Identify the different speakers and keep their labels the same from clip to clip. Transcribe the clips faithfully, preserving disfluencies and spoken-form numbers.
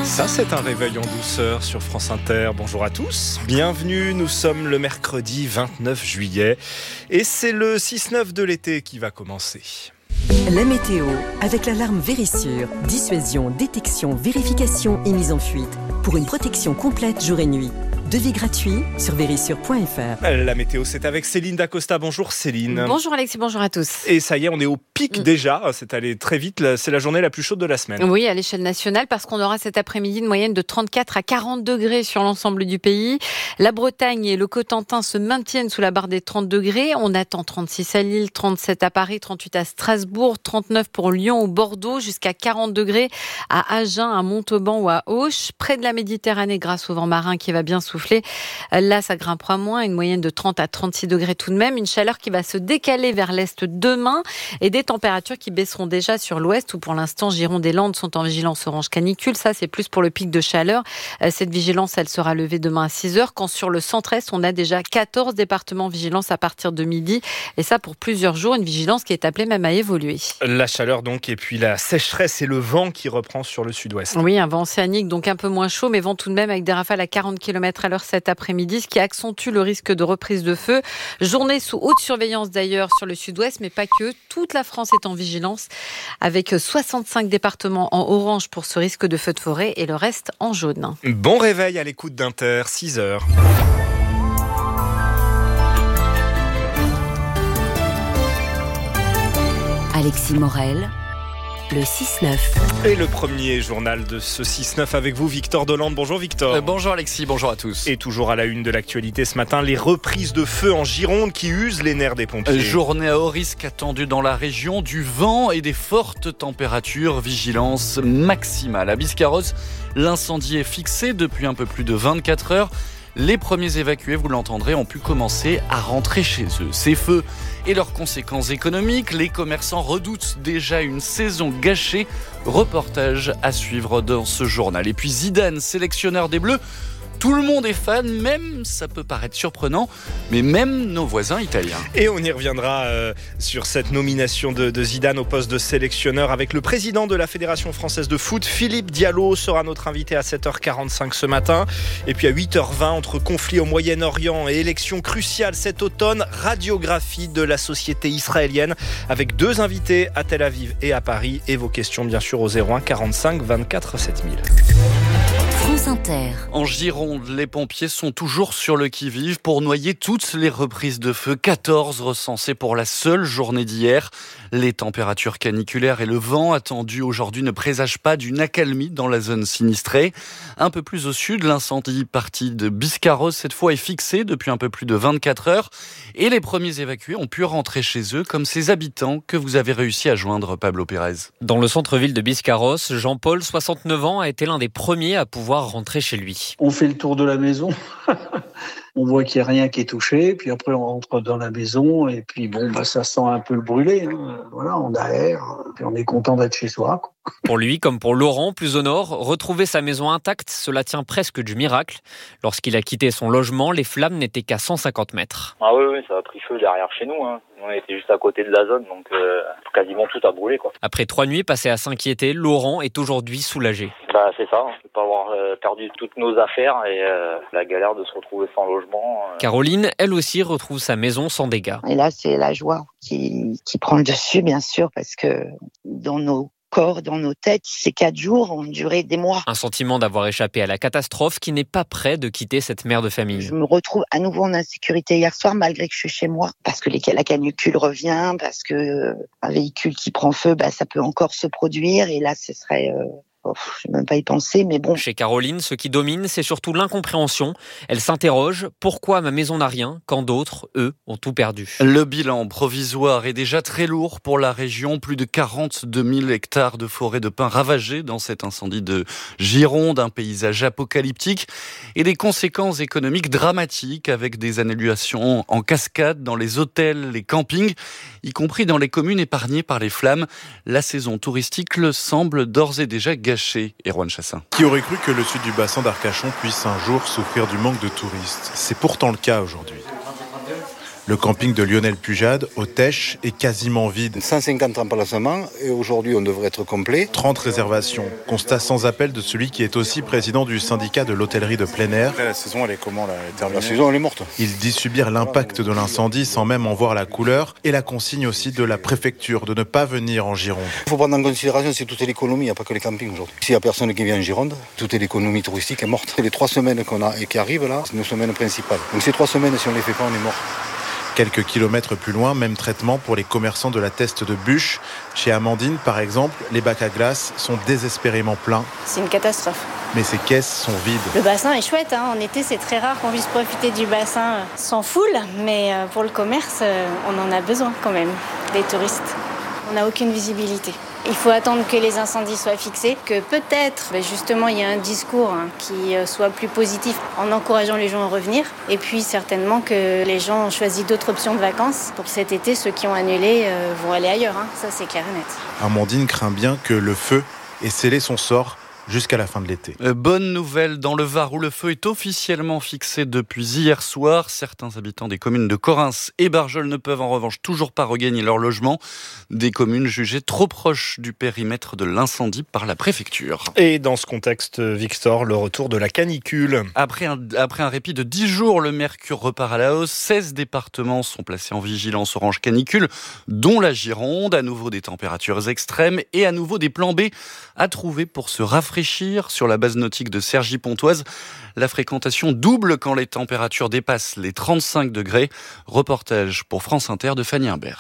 Speaker 1: Ça, c'est un réveil en douceur sur France Inter. Bonjour à tous, bienvenue. Nous sommes le mercredi vingt-neuf juillet et c'est le six neuf de l'été qui va commencer.
Speaker 2: La météo avec l'alarme Vérissure. Dissuasion, détection, vérification et mise en fuite. Pour une protection complète jour et nuit. Devis gratuit sur vérissure point f r.
Speaker 1: La météo, c'est avec Céline Dacosta. Bonjour Céline.
Speaker 3: Bonjour Alexis, bonjour à tous.
Speaker 1: Et ça y est, on est au pic mmh. déjà. C'est allé très vite. C'est la journée la plus chaude de la semaine.
Speaker 3: Oui, à l'échelle nationale, parce qu'on aura cet après-midi une moyenne de trente-quatre à quarante degrés sur l'ensemble du pays. La Bretagne et le Cotentin se maintiennent sous la barre des trente degrés. On attend trente-six à Lille, trente-sept à Paris, trente-huit à Strasbourg, trente-neuf pour Lyon ou Bordeaux, jusqu'à quarante degrés à Agen, à Montauban ou à Auch. Près de la Méditerranée, grâce au vent marin qui va bien souffler. Là, ça grimpera moins, une moyenne de trente à trente-six degrés tout de même. Une chaleur qui va se décaler vers l'est demain et des températures qui baisseront déjà sur l'ouest où pour l'instant Gironde et Landes sont en vigilance orange canicule. Ça, c'est plus pour le pic de chaleur. Cette vigilance, elle sera levée demain à six heures quand sur le centre-est, on a déjà quatorze départements vigilance à partir de midi. Et ça, pour plusieurs jours, une vigilance qui est appelée même à évoluer.
Speaker 1: La chaleur donc et puis la sécheresse et le vent qui reprend sur le sud-ouest.
Speaker 3: Oui, un vent océanique donc un peu moins chaud, mais vent tout de même avec des rafales à quarante kilomètres à l'heure cet après-midi, ce qui accentue le risque de reprise de feu. Journée sous haute surveillance d'ailleurs sur le sud-ouest, mais pas que. Toute la France est en vigilance avec soixante-cinq départements en orange pour ce risque de feu de forêt et le reste en jaune.
Speaker 1: Bon réveil à l'écoute d'Inter, six heures.
Speaker 2: Alexis Morel, le six neuf.
Speaker 1: Et le premier journal de ce six neuf avec vous, Victor Dolande. Bonjour Victor.
Speaker 4: Euh, bonjour Alexis, bonjour à tous.
Speaker 1: Et toujours à la une de l'actualité ce matin, les reprises de feu en Gironde qui usent les nerfs des pompiers.
Speaker 4: Journée à haut risque attendue dans la région, du vent et des fortes températures, vigilance maximale. À Biscarrosse, l'incendie est fixé depuis un peu plus de vingt-quatre heures. Les premiers évacués, vous l'entendrez, ont pu commencer à rentrer chez eux. Ces feux et leurs conséquences économiques, les commerçants redoutent déjà une saison gâchée. Reportage à suivre dans ce journal. Et puis Zidane, sélectionneur des Bleus, tout le monde est fan, même, ça peut paraître surprenant, mais même nos voisins italiens.
Speaker 1: Et on y reviendra euh, sur cette nomination de, de Zidane au poste de sélectionneur avec le président de la Fédération française de foot, Philippe Diallo, sera notre invité à sept heures quarante-cinq ce matin. Et puis à huit heures vingt, entre conflit au Moyen-Orient et élections cruciales cet automne, radiographie de la société israélienne avec deux invités à Tel Aviv et à Paris. Et vos questions bien sûr au zéro un quarante-cinq vingt-quatre sept mille.
Speaker 2: France Inter.
Speaker 4: En Gironde, les pompiers sont toujours sur le qui-vive pour noyer toutes les reprises de feu. quatorze recensées pour la seule journée d'hier. Les températures caniculaires et le vent attendu aujourd'hui ne présagent pas d'une accalmie dans la zone sinistrée. Un peu plus au sud, l'incendie parti de Biscarrosse cette fois est fixé depuis un peu plus de vingt-quatre heures. Et les premiers évacués ont pu rentrer chez eux, comme ces habitants que vous avez réussi à joindre, Pablo Pérez.
Speaker 5: Dans le centre-ville de Biscarrosse, Jean-Paul, soixante-neuf ans, a été l'un des premiers à pouvoir rentrer chez lui.
Speaker 6: On fait le tour de la maison. On voit qu'il n'y a rien qui est touché, puis après on rentre dans la maison et puis bon, bah, ça sent un peu le brûlé. Hein. Voilà, on aère, puis on est content d'être chez soi, quoi.
Speaker 5: Pour lui, comme pour Laurent, plus au nord, retrouver sa maison intacte, cela tient presque du miracle. Lorsqu'il a quitté son logement, les flammes n'étaient qu'à cent cinquante mètres.
Speaker 7: Ah oui, oui, ça a pris feu derrière chez nous. Hein. On était juste à côté de la zone, donc euh, quasiment tout a brûlé, quoi.
Speaker 5: Après trois nuits passées à s'inquiéter, Laurent est aujourd'hui soulagé.
Speaker 7: Bah c'est ça, on peut pas avoir euh, perdu toutes nos affaires et euh, la galère de se retrouver sans logement. Euh...
Speaker 5: Caroline, elle aussi, retrouve sa maison sans dégâts.
Speaker 8: Et là, c'est la joie qui, qui prend le dessus, bien sûr, parce que dans nos corps, dans nos têtes, ces quatre jours ont duré des mois.
Speaker 5: Un sentiment d'avoir échappé à la catastrophe qui n'est pas prêt de quitter cette mère de famille.
Speaker 8: Je me retrouve à nouveau en insécurité hier soir, malgré que je suis chez moi, parce que les, la canicule revient, parce que euh, un véhicule qui prend feu, bah, ça peut encore se produire, et là, ce serait... Euh Oh, je ne vais même pas y penser, mais bon.
Speaker 5: Chez Caroline, ce qui domine, c'est surtout l'incompréhension. Elle s'interroge, pourquoi ma maison n'a rien quand d'autres, eux, ont tout perdu?
Speaker 4: Le bilan provisoire est déjà très lourd pour la région. Plus de quarante-deux mille hectares de forêt de pins ravagés dans cet incendie de Gironde, un paysage apocalyptique et des conséquences économiques dramatiques avec des annulations en cascade dans les hôtels, les campings, y compris dans les communes épargnées par les flammes. La saison touristique le semble d'ores et déjà gâchée. Erwan Chassin.
Speaker 9: Qui aurait cru que le sud du bassin d'Arcachon puisse un jour souffrir du manque de touristes? C'est pourtant le cas aujourd'hui. Le camping de Lionel Pujade, au Tèche, est quasiment vide.
Speaker 10: cent cinquante remplacements et aujourd'hui on devrait être complet.
Speaker 9: trente réservations. Constat sans appel de celui qui est aussi président du syndicat de l'hôtellerie de plein air.
Speaker 10: La saison elle est comment là, elle est terminée ? La saison elle est morte.
Speaker 9: Il dit subir l'impact de l'incendie sans même en voir la couleur et la consigne aussi de la préfecture de ne pas venir en Gironde.
Speaker 10: Il faut prendre en considération c'est toute l'économie, il n'y a pas que les campings aujourd'hui. S'il n'y a personne qui vient en Gironde, toute l'économie touristique est morte. Les trois semaines qu'on a et qui arrivent là, c'est nos semaines principales. Donc ces trois semaines si on ne les fait pas on est mort.
Speaker 9: Quelques kilomètres plus loin, même traitement pour les commerçants de la Teste de Bûche. Chez Amandine, par exemple, les bacs à glace sont désespérément pleins.
Speaker 11: C'est une catastrophe.
Speaker 9: Mais ces caisses sont vides.
Speaker 11: Le bassin est chouette, hein. En été c'est très rare qu'on puisse profiter du bassin sans foule, mais pour le commerce, on en a besoin quand même, des touristes. On n'a aucune visibilité. Il faut attendre que les incendies soient fixés, que peut-être ben justement il y a un discours hein, qui soit plus positif en encourageant les gens à revenir. Et puis certainement que les gens ont choisi d'autres options de vacances. Pour cet été, ceux qui ont annulé euh, vont aller ailleurs, hein. Ça c'est clair et net.
Speaker 9: Amandine craint bien que le feu ait scellé son sort jusqu'à la fin de l'été.
Speaker 4: Bonne nouvelle dans le Var où le feu est officiellement fixé depuis hier soir. Certains habitants des communes de Correns et Barjol ne peuvent en revanche toujours pas regagner leur logement. Des communes jugées trop proches du périmètre de l'incendie par la préfecture.
Speaker 1: Et dans ce contexte, Victor, le retour de la canicule.
Speaker 4: Après un, après un répit de dix jours, le mercure repart à la hausse. seize départements sont placés en vigilance orange canicule, dont la Gironde. À nouveau des températures extrêmes et à nouveau des plans B à trouver pour se rafraîchir. Sur la base nautique de Cergy-Pontoise, la fréquentation double quand les températures dépassent les trente-cinq degrés. Reportage pour France Inter de Fanny Imbert.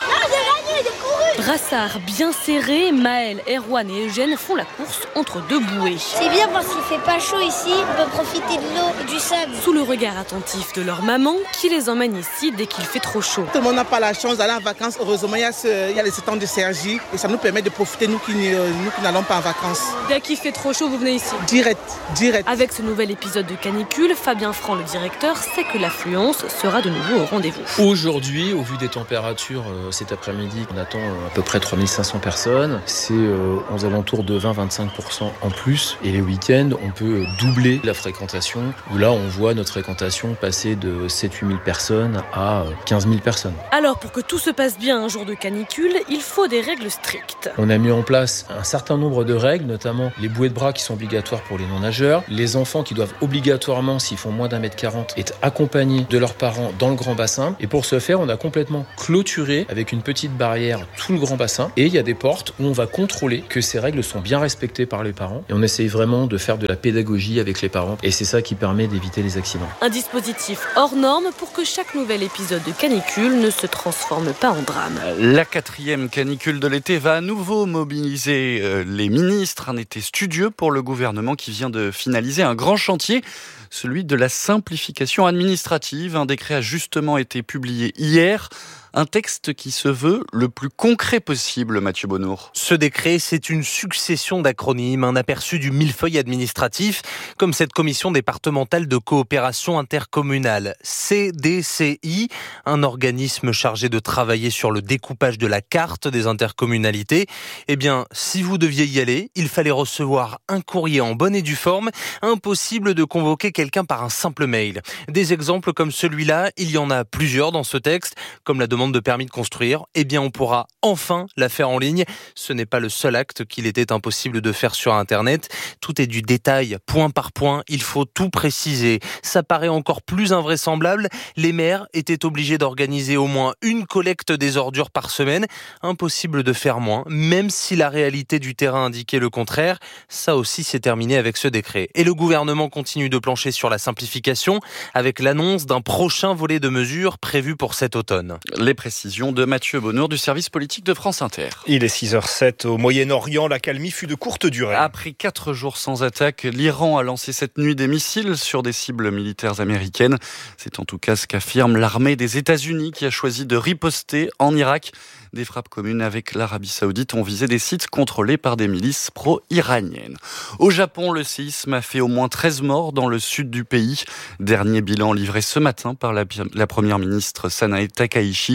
Speaker 12: Brassard bien serré, Maël, Erwan et Eugène font la course entre deux bouées.
Speaker 13: C'est bien parce qu'il fait pas chaud ici, on peut profiter de l'eau et du sable.
Speaker 12: Sous le regard attentif de leur maman qui les emmène ici dès qu'il fait trop chaud.
Speaker 14: Tout le monde n'a pas la chance d'aller en vacances. Heureusement, il y a, ce, il y a les étangs de Cergy et ça nous permet de profiter, nous qui, nous qui n'allons pas en vacances.
Speaker 12: Dès qu'il fait trop chaud, vous venez ici ?
Speaker 14: Direct, direct.
Speaker 12: Avec ce nouvel épisode de canicule, Fabien Franc, le directeur, sait que l'affluence sera de nouveau au rendez-vous.
Speaker 15: Aujourd'hui, au vu des températures, euh, cet après-midi, on attend euh, à peu près trois mille cinq cents personnes. C'est euh, aux alentours de vingt à vingt-cinq pour cent en plus. Et les week-ends, on peut doubler la fréquentation. Où là, on voit notre fréquentation passer de sept à huit mille personnes à quinze mille personnes.
Speaker 12: Alors, pour que tout se passe bien un jour de canicule, il faut des règles strictes.
Speaker 15: On a mis en place un certain nombre de règles, notamment les bouées de bras qui sont obligatoires pour les non-nageurs. Les enfants qui doivent obligatoirement, s'ils font moins d'un mètre quarante, être accompagnés de leurs parents dans le grand bassin. Et pour ce faire, on a complètement clôturé avec une petite barrière tout le grand bassin. Et il y a des portes où on va contrôler que ces règles sont bien respectées par les parents. Et on essaye vraiment de faire de la pédagogie avec les parents. Et c'est ça qui permet d'éviter les accidents.
Speaker 12: Un dispositif hors norme pour que chaque nouvel épisode de canicule ne se transforme pas en drame.
Speaker 4: La quatrième canicule de l'été va à nouveau mobiliser les ministres. Un été studieux pour le gouvernement qui vient de finaliser un grand chantier, celui de la simplification administrative. Un décret a justement été publié hier. Un texte qui se veut le plus concret possible, Mathieu Bonnour.
Speaker 16: Ce décret, c'est une succession d'acronymes, un aperçu du millefeuille administratif, comme cette commission départementale de coopération intercommunale, C D C I, un organisme chargé de travailler sur le découpage de la carte des intercommunalités. Eh bien, si vous deviez y aller, il fallait recevoir un courrier en bonne et due forme, impossible de convoquer quelqu'un par un simple mail. Des exemples comme celui-là, il y en a plusieurs dans ce texte, comme la demande de permis de construire, eh bien on pourra enfin la faire en ligne. Ce n'est pas le seul acte qu'il était impossible de faire sur Internet. Tout est du détail, point par point, il faut tout préciser. Ça paraît encore plus invraisemblable. Les maires étaient obligés d'organiser au moins une collecte des ordures par semaine. Impossible de faire moins, même si la réalité du terrain indiquait le contraire. Ça aussi, c'est terminé avec ce décret. Et le gouvernement continue de plancher sur la simplification avec l'annonce d'un prochain volet de mesures prévu pour cet automne.
Speaker 4: Les précisions de Mathieu Bonnour du service politique de France Inter.
Speaker 1: Il est six heures zéro sept au Moyen-Orient. La calmie fut de courte durée.
Speaker 4: Après quatre jours sans attaque, l'Iran a lancé cette nuit des missiles sur des cibles militaires américaines. C'est en tout cas ce qu'affirme l'armée des États-Unis qui a choisi de riposter en Irak. Des frappes communes avec l'Arabie Saoudite ont visé des sites contrôlés par des milices pro-iraniennes. Au Japon, le séisme a fait au moins treize morts dans le sud du pays. Dernier bilan livré ce matin par la, la première ministre Sanae Takaichi.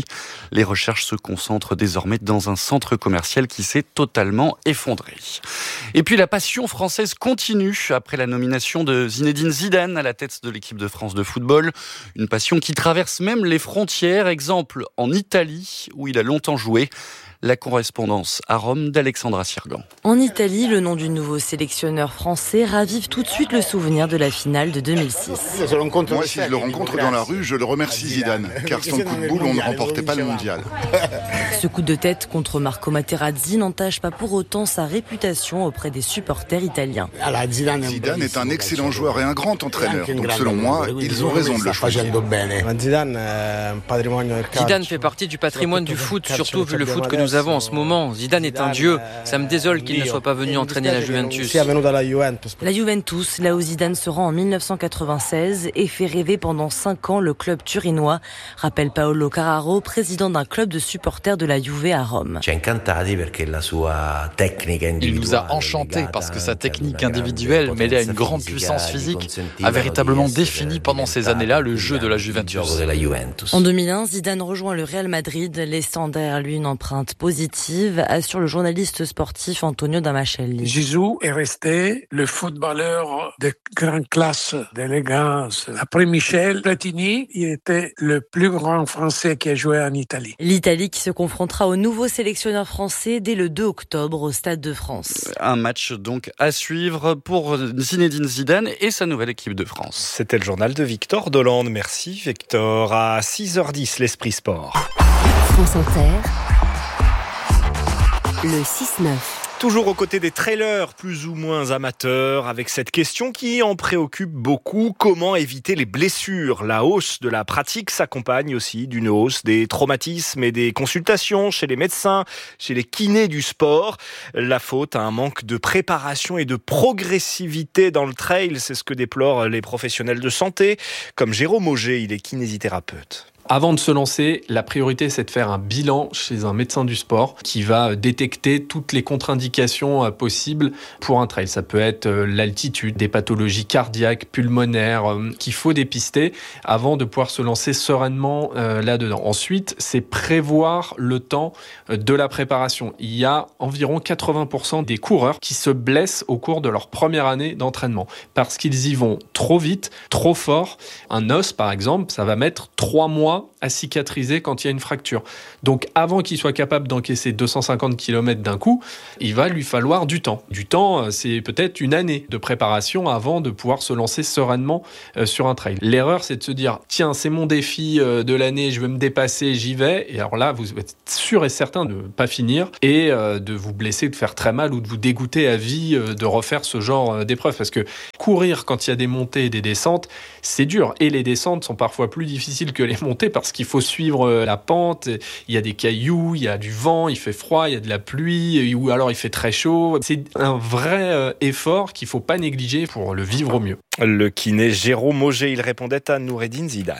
Speaker 4: Les recherches se concentrent désormais dans un centre commercial qui s'est totalement effondré. Et puis la passion française continue après la nomination de Zinedine Zidane à la tête de l'équipe de France de football. Une passion qui traverse même les frontières. Exemple en Italie où il a longtemps joué. La correspondance à Rome d'Alexandra Sirgan.
Speaker 17: En Italie, le nom du nouveau sélectionneur français ravive tout de suite le souvenir de la finale de deux mille six.
Speaker 18: Moi, si je le rencontre dans la rue, je le remercie Zidane, car sans coup de boule, on ne remportait pas le mondial.
Speaker 17: Ce coup de tête contre Marco Materazzi n'entache pas pour autant sa réputation auprès des supporters italiens.
Speaker 18: Zidane est un excellent joueur et un grand entraîneur, donc selon moi, ils ont raison de le choisir.
Speaker 19: Zidane fait partie du patrimoine du foot, surtout vu le foot que nous Nous avons en ce moment. Zidane est un dieu. Ça me désole qu'il ne soit pas venu entraîner la Juventus.
Speaker 17: La Juventus, là où Zidane se rend en dix-neuf cent quatre-vingt-seize et fait rêver pendant cinq ans le club turinois, rappelle Paolo Carraro, président d'un club de supporters de la Juve à Rome.
Speaker 4: Il nous a enchantés parce que sa technique individuelle, mêlée à une grande puissance physique, a véritablement défini pendant ces années-là le jeu de la Juventus.
Speaker 17: En deux mille un, Zidane rejoint le Real Madrid, laissant derrière lui une empreinte positive, assure le journaliste sportif Antonio Damascelli.
Speaker 20: Zizou est resté le footballeur de grande classe, d'élégance. Après Michel Platini, il était le plus grand Français qui a joué en Italie.
Speaker 17: L'Italie qui se confrontera au nouveau sélectionneur français dès le deux octobre au Stade de France.
Speaker 4: Un match donc à suivre pour Zinedine Zidane et sa nouvelle équipe de France.
Speaker 1: C'était le journal de Victor Dolande. Merci Victor. À six heures dix, l'Esprit Sport.
Speaker 21: France Inter. Le six neuf.
Speaker 1: Toujours aux côtés des trailers plus ou moins amateurs, avec cette question qui en préoccupe beaucoup. Comment éviter les blessures ? La hausse de la pratique s'accompagne aussi d'une hausse des traumatismes et des consultations chez les médecins, chez les kinés du sport. La faute à un manque de préparation et de progressivité dans le trail, c'est ce que déplorent les professionnels de santé, comme Jérôme Auger, il est kinésithérapeute.
Speaker 22: Avant de se lancer, la priorité, c'est de faire un bilan chez un médecin du sport qui va détecter toutes les contre-indications possibles pour un trail. Ça peut être l'altitude, des pathologies cardiaques, pulmonaires, qu'il faut dépister avant de pouvoir se lancer sereinement là-dedans. Ensuite, c'est prévoir le temps de la préparation. Il y a environ quatre-vingts pour cent des coureurs qui se blessent au cours de leur première année d'entraînement parce qu'ils y vont trop vite, trop fort. Un os, par exemple, ça va mettre trois mois à cicatriser quand il y a une fracture. Donc avant qu'il soit capable d'encaisser deux cent cinquante kilomètres d'un coup, il va lui falloir du temps. Du temps, c'est peut-être une année de préparation avant de pouvoir se lancer sereinement sur un trail. L'erreur, c'est de se dire « Tiens, c'est mon défi de l'année, je veux me dépasser, j'y vais ». Et alors là, vous êtes sûr et certain de ne pas finir et de vous blesser, de faire très mal ou de vous dégoûter à vie de refaire ce genre d'épreuve. Parce que courir quand il y a des montées et des descentes, c'est dur. Et les descentes sont parfois plus difficiles que les montées parce qu'il faut suivre la pente, il y a des cailloux, il y a du vent, il fait froid, il y a de la pluie, ou alors il fait très chaud. C'est un vrai effort qu'il ne faut pas négliger pour le vivre au mieux.
Speaker 1: Le kiné Jérôme Auger, il répondait à Noureddine Zidane.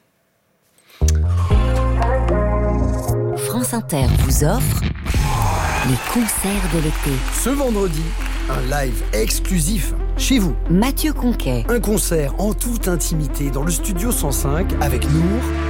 Speaker 21: France Inter vous offre les concerts de l'été.
Speaker 23: Ce vendredi, un live exclusif chez vous.
Speaker 21: Mathieu Conquet.
Speaker 23: Un concert en toute intimité dans le studio cent cinq avec Nour